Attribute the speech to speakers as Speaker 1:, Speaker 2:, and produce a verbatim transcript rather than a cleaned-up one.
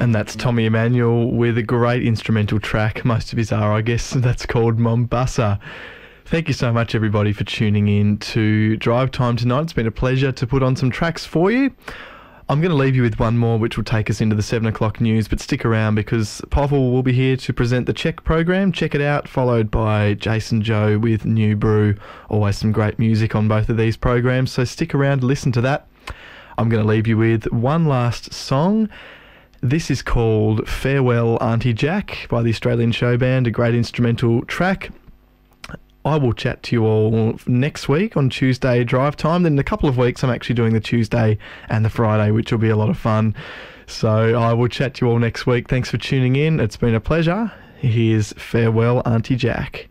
Speaker 1: And that's Tommy Emmanuel with a great instrumental track. Most of his are, I guess. That's called Mombasa. Thank you so much, everybody, for tuning in to Drive Time tonight. It's been a pleasure to put on some tracks for you. I'm going to leave you with one more, which will take us into the seven o'clock news, but stick around because Pavel will be here to present the Check program. Check it out, followed by Jason Joe with New Brew. Always some great music on both of these programs, so stick around, listen to that. I'm going to leave you with one last song. This is called Farewell Auntie Jack by the Australian show band, a great instrumental track. I will chat to you all next week on Tuesday Drive Time. Then in a couple of weeks, I'm actually doing the Tuesday and the Friday, which will be a lot of fun. So I will chat to you all next week. Thanks for tuning in. It's been a pleasure. Here's Farewell Auntie Jack.